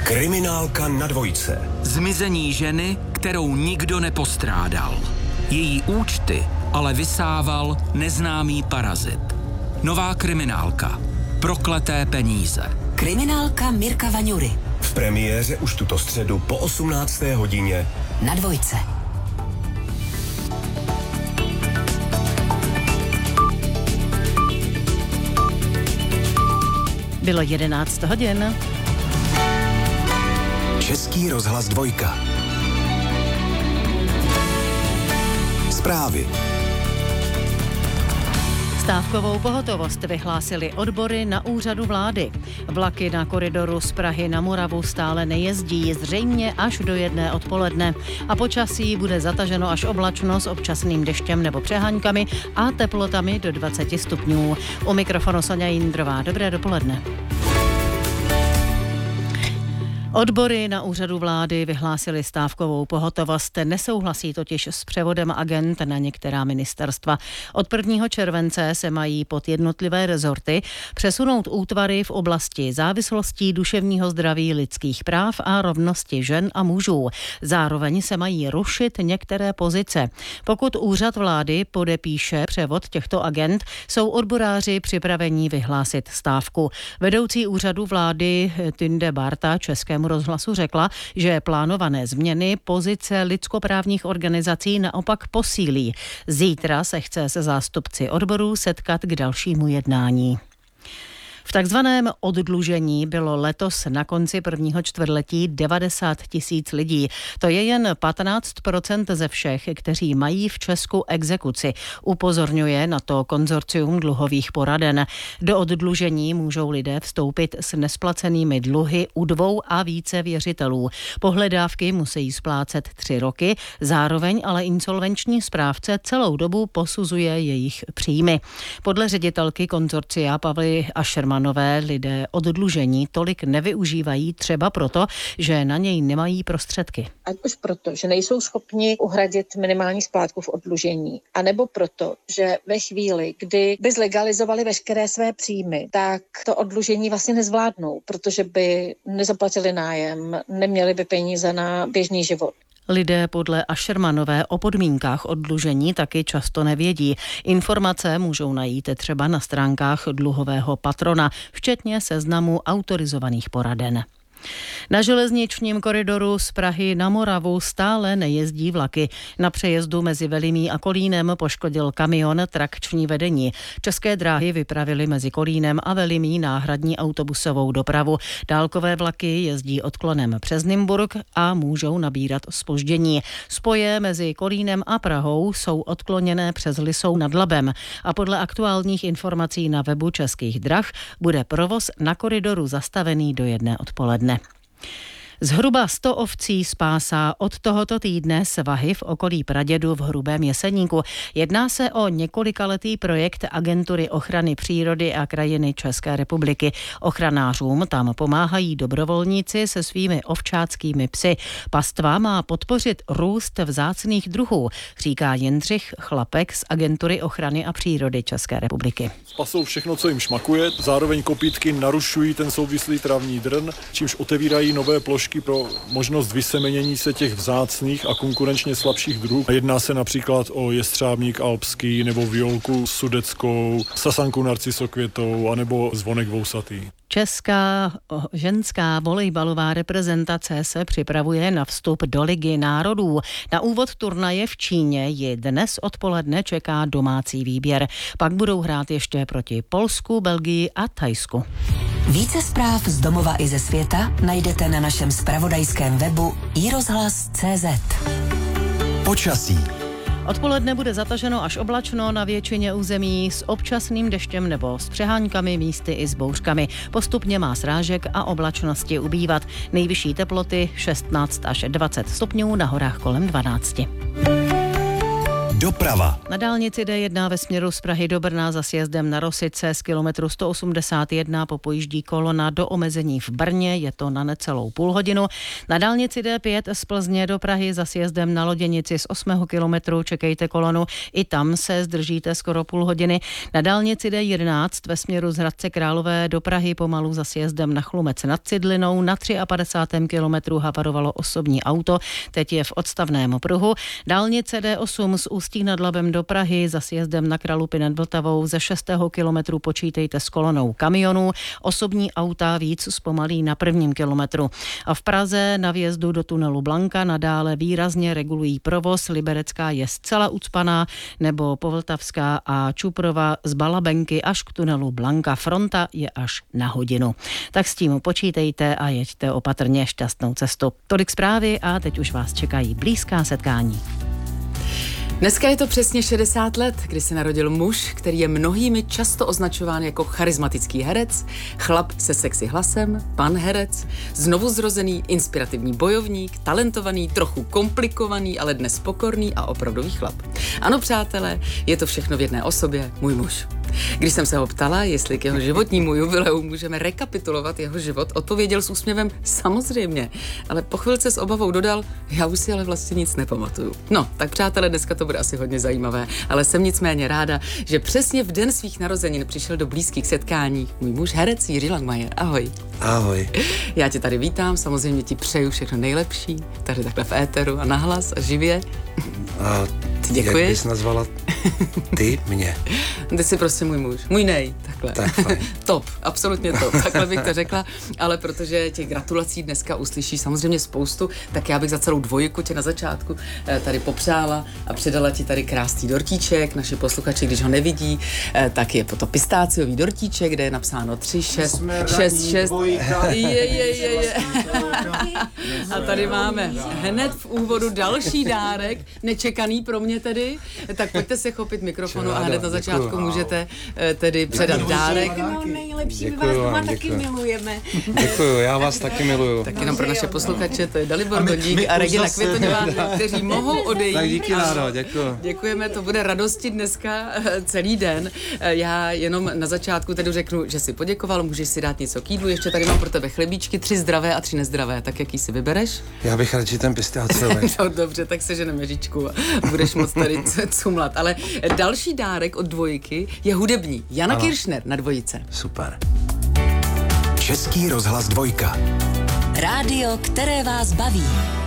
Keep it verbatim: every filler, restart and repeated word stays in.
Kriminálka na dvojce. Zmizení ženy, kterou nikdo nepostrádal. Její účty ale vysával neznámý parazit. Nová kriminálka. Prokleté peníze. Kriminálka Mirka Vaňury. V premiéře už tuto středu po osmnácté hodině na dvojce. Bylo jedenáct hodin. Český rozhlas dvojka. Zprávy. Stávkovou pohotovost vyhlásily odbory na úřadu vlády. Vlaky na koridoru z Prahy na Moravu stále nejezdí, zřejmě až do jedné odpoledne. A počasí bude zataženo až oblačno s občasným deštěm nebo přeháňkami a teplotami do dvacet stupňů. U mikrofonu Soňa Jindrová. Dobré dopoledne. Odbory na úřadu vlády vyhlásily stávkovou pohotovost, nesouhlasí totiž s převodem agend na některá ministerstva. Od prvního července se mají pod jednotlivé rezorty přesunout útvary v oblasti závislostí, duševního zdraví, lidských práv a rovnosti žen a mužů. Zároveň se mají rušit některé pozice. Pokud úřad vlády podepíše převod těchto agend, jsou odboráři připraveni vyhlásit stávku. Vedoucí úřadu vlády Tinde Barta Českému rozhlasu řekla, že plánované změny pozice lidskoprávních organizací naopak posílí. Zítra se chce se zástupci odborů setkat k dalšímu jednání. V takzvaném oddlužení bylo letos na konci prvního čtvrtletí devadesát tisíc lidí. To je jen patnáct procent ze všech, kteří mají v Česku exekuci. Upozorňuje na to konzorcium dluhových poraden. Do oddlužení můžou lidé vstoupit s nesplacenými dluhy u dvou a více věřitelů. Pohledávky musí splácet tři roky, zároveň ale insolvenční správce celou dobu posuzuje jejich příjmy. Podle ředitelky konzorcia Pavly Ašermanové nové lidé oddlužení tolik nevyužívají třeba proto, že na něj nemají prostředky. Ať už proto, že nejsou schopni uhradit minimální splátku v oddlužení, anebo proto, že ve chvíli, kdy by zlegalizovali veškeré své příjmy, tak to oddlužení vlastně nezvládnou, protože by nezaplatili nájem, neměli by peníze na běžný život. Lidé podle Ašermanové o podmínkách oddlužení taky často nevědí. Informace můžou najít třeba na stránkách dluhového patrona, včetně seznamu autorizovaných poraden. Na železničním koridoru z Prahy na Moravu stále nejezdí vlaky. Na přejezdu mezi Velimí a Kolínem poškodil kamion trakční vedení. České dráhy vypravily mezi Kolínem a Velimí náhradní autobusovou dopravu. Dálkové vlaky jezdí odklonem přes Nymburk a můžou nabírat zpoždění. Spoje mezi Kolínem a Prahou jsou odkloněné přes Lisou nad Labem a podle aktuálních informací na webu Českých drah bude provoz na koridoru zastavený do jedné odpoledne. Zhruba sto ovcí spásá od tohoto týdne svahy v okolí Pradědu v Hrubém Jeseníku. Jedná se o několikaletý projekt Agentury ochrany přírody a krajiny České republiky. Ochranářům tam pomáhají dobrovolníci se svými ovčáckými psy. Pastva má podpořit růst vzácných druhů, říká Jindřich Chlapek z Agentury ochrany a přírody České republiky. Spasou všechno, co jim šmakuje, zároveň kopýtky narušují ten souvislý travní drn, čímž otevírají nové plochy pro možnost vysemenění se těch vzácných a konkurenčně slabších druhů. Jedná se například o jestřábník alpský nebo violku sudeckou, sasanku narcisokvětou anebo zvonek vousatý. Česká ženská volejbalová reprezentace se připravuje na vstup do Ligy národů. Na úvod turnaje v Číně ji dnes odpoledne čeká domácí výběr. Pak budou hrát ještě proti Polsku, Belgii a Thajsku. Více zpráv z domova i ze světa najdete na našem zpravodajském webu i rozhlas tečka cé zet. Počasí. Odpoledne bude zataženo až oblačno na většině území s občasným deštěm nebo s přeháňkami, místy i s bouřkami. Postupně má srážek a oblačnosti ubývat. Nejvyšší teploty šestnáct až dvacet stupňů, na horách kolem dvanáct. Doprava. Na dálnici D jedna ve směru z Prahy do Brna za sjezdem na Rosice z kilometru sto osmdesát jedna popojíždí kolona do omezení v Brně, je to na necelou půl hodinu. Na dálnici D pět z Plzně do Prahy za sjezdem na Loděnici z osmého kilometru čekejte kolonu, i tam se zdržíte skoro půl hodiny. Na dálnici D jedenáct ve směru z Hradce Králové do Prahy pomalu za sjezdem na Chlumec nad Cidlinou na padesátém třetím kilometru havarovalo osobní auto, teď je v odstavném pruhu. Dálnice D osm z Ústí nad Labem do Prahy za sjezdem na Kralupy nad Vltavou ze šestého kilometru počítejte s kolonou kamionů. Osobní auta víc zpomalí na prvním kilometru. A v Praze na vjezdu do tunelu Blanka nadále výrazně regulují provoz. Liberecká je zcela ucpaná, nebo Povltavská a Čuprova z Balabenky až k tunelu Blanka. Fronta je až na hodinu. Tak s tím počítejte a jeďte opatrně, šťastnou cestu. Tolik zprávy a teď už vás čekají blízká setkání. Dneska je to přesně šedesát let, kdy se narodil muž, který je mnohými často označován jako charismatický herec, chlap se sexy hlasem, pan herec, znovu zrozený inspirativní bojovník, talentovaný, trochu komplikovaný, ale dnes pokorný a opravdový chlap. Ano, přátelé, je to všechno v jedné osobě, můj muž. Když jsem se ho ptala, jestli k jeho životnímu jubileu můžeme rekapitulovat jeho život, odpověděl s úsměvem samozřejmě, ale po chvilce s obavou dodal, já už si ale vlastně nic nepamatuju. No, tak přátelé, dneska to bude asi hodně zajímavé, ale jsem nicméně ráda, že přesně v den svých narozenin přišel do blízkých setkání můj muž herec Jiří Langmajer. Ahoj. Ahoj. Já tě tady vítám, samozřejmě ti přeju všechno nejlepší, tady takhle v éteru a nahlas a živě. A děkuji. Jak bys nazvala ty mě? Ty jsi prostě můj muž. Můj nej, takhle. Tak fajn. Top, absolutně top. Takhle bych to řekla, ale protože těch gratulací dneska uslyší samozřejmě spoustu, tak já bych za celou dvojku tě na začátku tady popřála a předala ti tady krásný dortíček. Naši posluchači, když ho nevidí, tak je to pistáciový dortíček, kde je napsáno tři, šest, šest, šest. Je, je, je, je. A tady máme hned v úvodu další dárek, nečekaný pro mě tedy, tak pojďte se chopit mikrofonu a hned na začátku děkuju. Můžete tedy předat dárek. No, nejlepší, my vás doma taky milujeme. Děkuju, já vás taky miluju. Tak jenom pro naše posluchače, to je Dalibor Godík a, a Regina Květoňová, kteří mohou odejít. Tak díky, Láro, děkuju. Děkujeme, to bude radosti dneska celý den. Já jenom na začátku tedy řeknu, že si poděkoval, můžeš si dát něco k jídlu, ještě tady mám pro tebe chlebíčky, tři zdravé a tři nezdravé, tak jaký si vybereš? Já bych radši ten pistáciový. No dobře, tak seženeme Žičku a budeš moc tady cumlat, ale další dárek od dvojky je hudební. Jana ano. Kiršner na dvojice. Super. Český rozhlas dvojka. Rádio, které vás baví.